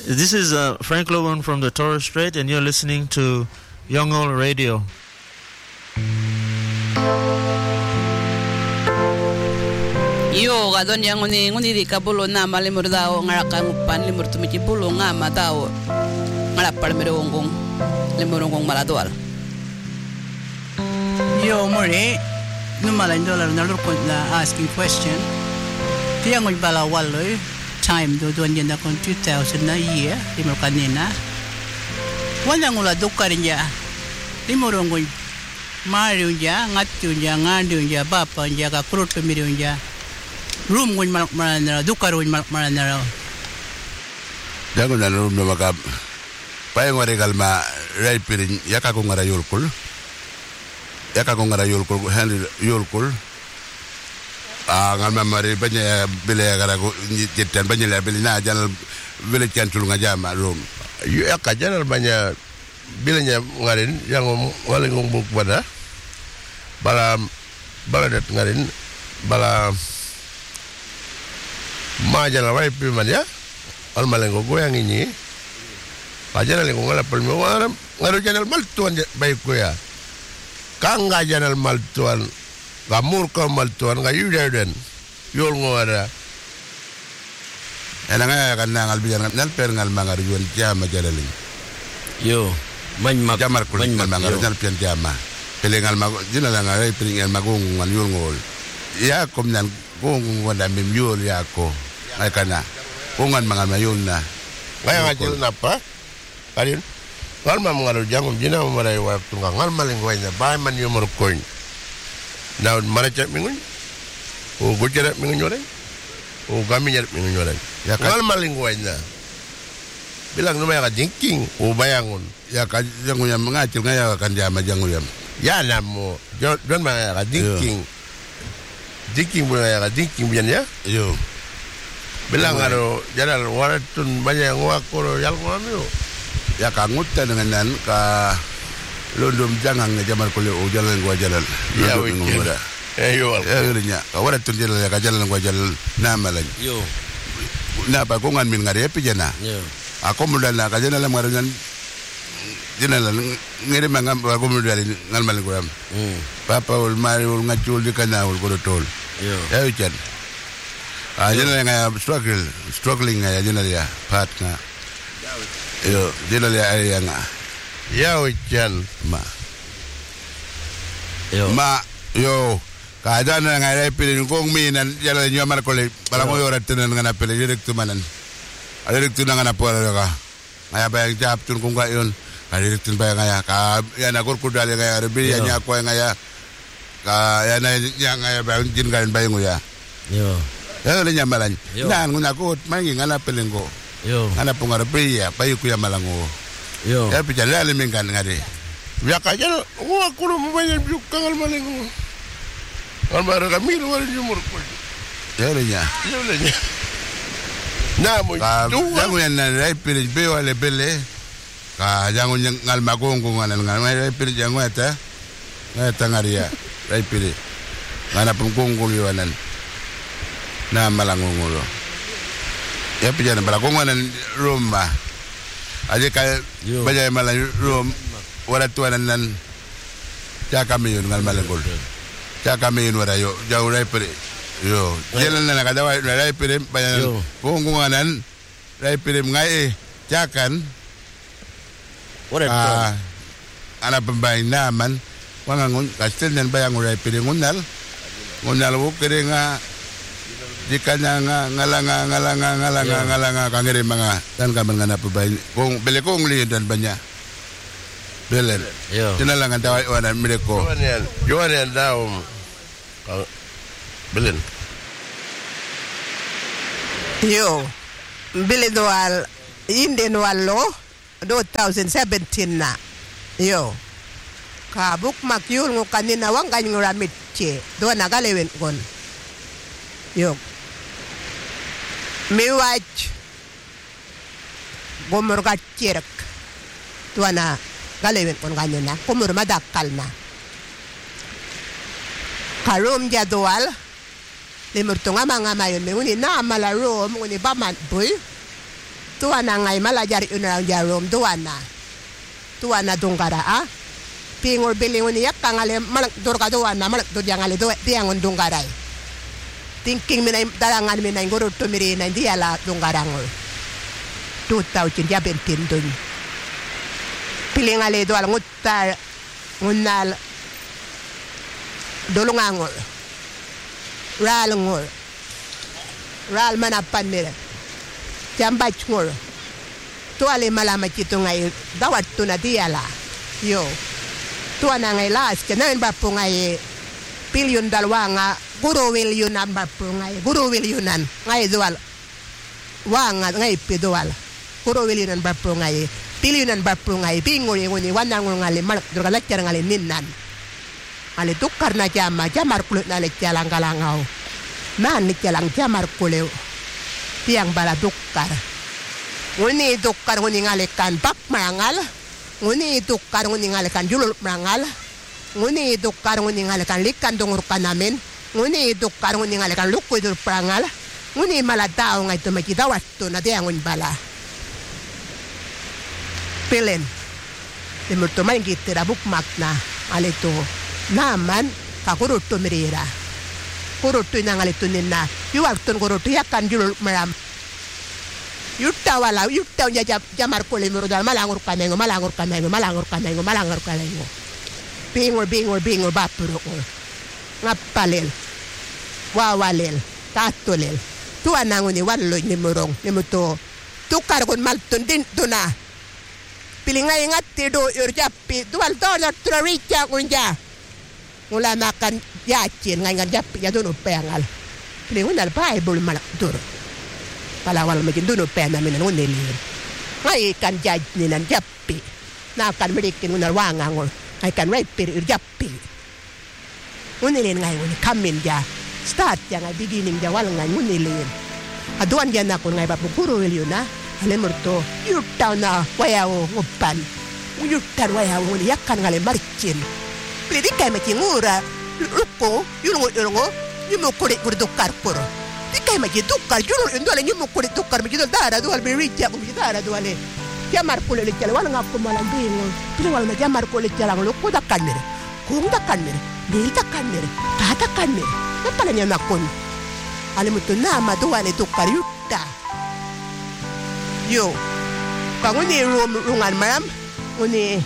This is Frank Lowen from the Torres Strait, and you're listening to Young Old Radio. Yo gadon yang nguni di kabulo na malimur daw ngarakang pan limur tumici bulo nga mataw ngarapal mirongong limurongong maladwal. Yo more numalan dollar na lurkon na asking question. Tiang ng balawaloy time do doon yan akong 2000 na year limur kanina. Wala ngula dukarin niya limurongong Mario niya, ngatyo niya, ngando niya, bapa niya, kakurot pamirio niya. Room ngun malak dukar ngun malak. Jangan na room na makap. Payang waregal ma ray pirin yaka ko ngara yulkul. Henry yulkul. Ngal mamari banya bile gara ko jitan banya la bile na janal bile cantul ngajama room. Yaka janal banya bilenya ngarin yang wala ngong buk pada. Bala dat ngarin bala Majala wai piman ya, almalengo goyang ini, aja lengo ngala pelmi waram, ngaru janal maltuan baik goya, kangga janal maltuan, gamur kau maltuan, gayu jaden, yul ngora, enaknya kan ngal bijan ngal per ngal mangar yuan jama jadaling, yo, manmak jamar kulit ngal mangar ngal pian jama, pelengal mago, jina ngal pelengal magung ngal yul ngol, ya kom nan gung wanda mim yul ya ko. Ay kana kungan mga mayon na kaya nga jil na pa karin kalma mga rujang jina maray wa tunga ngal malingway na bay man yung morkoin na marachat mingun o gujarat mingun yoren o gaminyat mingun yoren ya ngal malingway na bilang numay ka jinking o bayangon ya ka jango yang mengacil ngaya kan dia majango yam ya namo don mga ka jinking ka jinking biyan ya yo bilang aro jalan waratun banyak ngwakoro yal ngamiu ya kangutta dengan nan ka londom jangang na jamal kule o jalan gua jalan ya ngura yo ya ka waratun jalan ya ka jalan gua jalan nama lagi yo na pa ko ngan min ngare pijana yo ako mudan na ka jalan ngaran jalan ngere mangam ako mudan ngal maliguram papa ul mari ul ngacul di kana ul korotol yo ya ucan Jangan yang struggling ya jangan ya part nga. Yo jangan ya yang ya ujian ma. Yo keadaan yang ada pilih kong minan jalan nyamar kolek balang orang tenan dengan pilih direct tu manan. Ada direct tu dengan apa lagi? Ayah bayang jawab tun kong kayon. Ada direct tu bayang ayah. Ya nak kurkudal yang ayah rebi yang aku yang ayah. Ya na yang ayah bayang jin kain bayang ya. Yo. Ya le nyamalan. Nan nguna ko mangi ngana pelengo. Yo. Ngana pungar priya payu ku ya malango. Yo. Ya pijala le mingkan ngade. Ya kajal wa kulo mabanya kangal malengo. Albar kami luar jumur ko. Ya le nya. Ya le nya. Na mo. Jangan yang na pilih be wale bele. Ka jangan ngal magong ko ngana ngal pilih jangan eta. Ngata ngaria. Rai pilih. Ngana pungkung ko liwanan. Na malangungulo. Ya pijana balakongan rumah. Aje kay bajay malang rum waratuan nan ja kami yun ngal malangul. Ja kami yun warayo jauh rai pere. Yo, jalan na kadawa rai pere bayan kungunganan rai pere ngai jakan. Waratuan. Ana pembain naman wangangun kastel nan bayang rai pere ngunal. Ngunal wo kere nga jika ngalanga kangere mga dan kaman ngana pabay kung bele kong li dan banya belen tinalangan tawai wanan mireko Johan daw belen yo bele doal inden wallo 2017 na yo kabuk makyul ngo kanina wang kanyo ramitche do nagalewen kon yo mi wacc gomor gaccerek tuana galewen kon ganina gomor madakal na karom jadwal limur tunga mga mayon me uni na mala rom uni baman boy Tuana ngai malajar una jarum tuana dungara pingol bilingun yak kangale malak durga tuana malak durjangale do piangon dunggarai thinking minai darangan minai guru tumiri nai diala dunggarangol 2000 ya bentin dun pilingale do al ngutar ngunal dolungangol ral manapan mire jambach ngol tuale malama cito ngai dawat tuna diala yo tuana ngai las kenain bapu ngai pilyon dalwanga guru wilyunan bapu ngai guru wilyunan ngai dual wanga ngai pidual guru wilyunan bapu ngai pilyonan bapu ngai bingori ngoni wanangul ngali mal durga leccar ngali ninnan ale tukar na jamar kulit na leccalang kalangau man leccalang jamar kuleu tiang bala tukar nguni tukar nguni ngalekan bak marangal nguni tukar nguni ngalekan julul marangal nguni tukar nguni ngalekan likan dongur kanamin nguni tukar nguni ngalekan luku dur marangal nguni malatao ngai to makita watto na tiangun bala pelen demurto main gitera buk makna aleto naman kakuruto mirira kuruto nangaleto ninna yuwakton kuruto yakan julul maram yutta jamar kole murudal malangur kanengo bingol bapuro ngapalel wawalel tatolel tuanango ni wallo ni murong ni muto tukar kon malton din tuna pilingay ngatti do urjappi dual dollar traricha kunja mula makan yacin ngan jappi ya dono pengal pilingun al bible malak dur palawal magin dono pena minan unelin ngai kan jaj ninan jappi na kan merikin unar wangangol ngai kan raipir urjappi unelin ngai uni kamin ja start yang ngai beginning ja wal ngai unelin aduan ja nakon ngai bapu guru wiluna alemurto yutta na wayao ngopan yutta wayao ni yakkan ngale marcin pili kai ma ngura lukko yulungo yumo kore dukar koro dikai ma dukar yulungo ndole yumo kore dukar mi dara do albe richa mi dara do ale jamar kole le chala wala ngapko malandingo pili wala jamar kole chala lukko dakanere kung dakanere dil dakanere tata kanere napala nya nakon alemuto na ma do ale dukar yutta yo kanguni rungan maram uni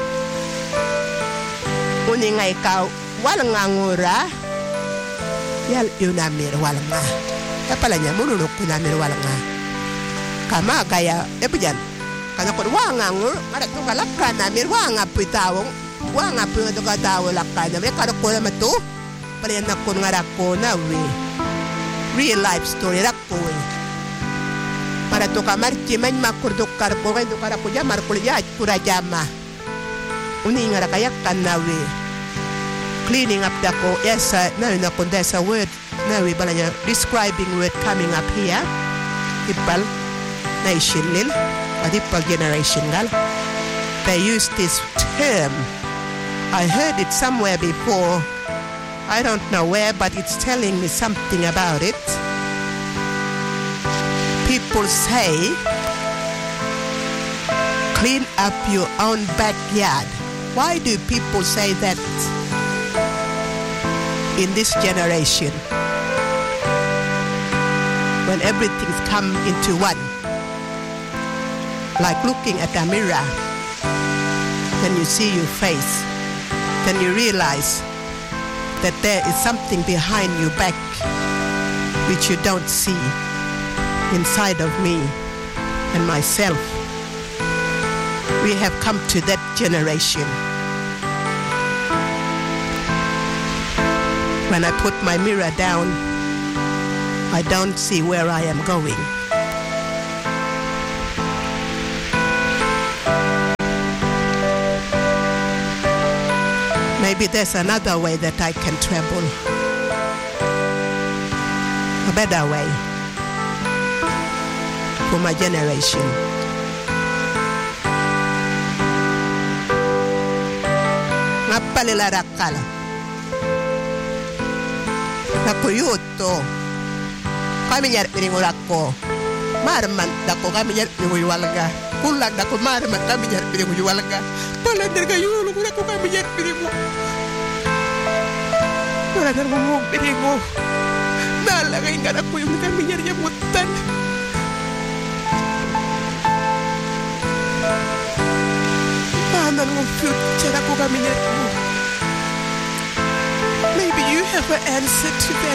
ngai kau walanga ngura yal yunamir walanga tapalanya mununuk kunamir walanga kama kaya epijan kana ko wanga ngur ada to kalakana mir wanga pitawong wanga pinto katawo lakana me kada ko mato palena kun ngarako na we real life story rakko para to kamar cimen makur dokar ko kan dokar ko jamar ko ya pura jama uni ngara kayak kan nawe cleaning up dako esa na kon desa word nawe balanya describing word coming up here people nation lil people generation gal they use this term I heard it somewhere before I don't know where but it's telling me something about it. People say, clean up your own backyard. Why do people say that in this generation? When everything's come into one. Like looking at a mirror, then you see your face, then you realize that there is something behind your back which you don't see. Inside of me and myself, we have come to that generation. When I put my mirror down, I don't see where I am going. Maybe there's another way that I can travel, a better way for my generation. Ngapalila rakala. Nakuyuto. Kami nyari piringulako. Marman dako kami nyar pingu walga. Kulak dako marman kami nyar pingu walga. Palandir kayu lu ko kami nyar pingu. Palandir mo pingu. Nalagay nga ako yung kami nyar yamutan. Paano mo future ako kami nyar. Maybe you have an answer to that